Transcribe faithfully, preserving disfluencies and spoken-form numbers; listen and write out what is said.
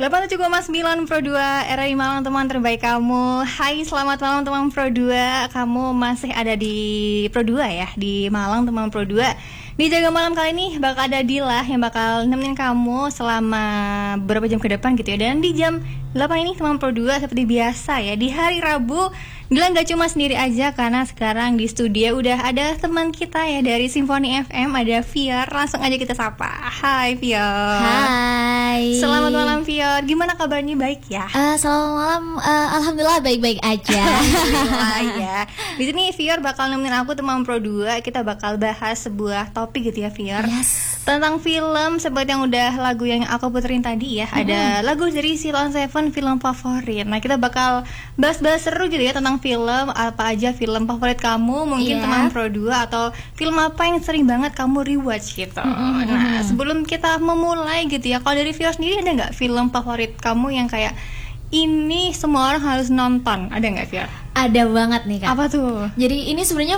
delapan puluh tujuh koma sembilan Pro dua R R I Malang, teman terbaik kamu. Hai, selamat malam teman Pro dua. Kamu masih ada di Pro dua ya, di Malang teman Pro dua. Di Jaga Malam kali ini bakal ada Dila yang bakal nemenin kamu selama beberapa jam ke depan gitu ya. Dan di jam delapan ini teman Pro dua seperti biasa ya, di hari Rabu Dila gak cuma sendiri aja, karena sekarang di studio udah ada teman kita ya dari Simfoni F M, ada Fior. Langsung aja kita sapa. Hai Fior. Hai. Selamat malam Fior. Gimana kabarnya, baik ya? Uh, selamat malam. Uh, Alhamdulillah baik-baik aja. Alhamdulillah ya. Di sini Fior bakal nemenin aku teman Pro dua. Kita bakal bahas sebuah topik gitu ya Fior. Yes. Tentang film, seperti yang udah lagu yang aku puterin tadi ya. Mm-hmm. Ada lagu dari Silon Seven, film favorit. Nah, kita bakal bahas-bahas seru gitu ya tentang film, apa aja film favorit kamu, mungkin yeah. teman Pro dua, atau film apa yang sering banget kamu rewatch gitu. Mm-hmm. Nah, sebelum kita memulai gitu ya, kalau dari Fior sendiri ada nggak film favorit kamu yang kayak ini semua orang harus nonton? Ada nggak Fior? Ada banget nih Kak. Apa tuh? Jadi ini sebenarnya